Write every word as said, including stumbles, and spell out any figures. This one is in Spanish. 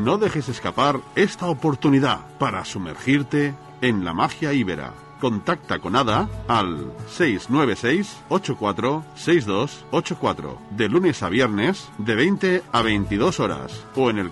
No dejes escapar esta oportunidad para sumergirte en la magia íbera. Contacta con Ada al seis nueve seis, ocho cuatro seis dos ocho cuatro de lunes a viernes de veinte a veintidós horas o en el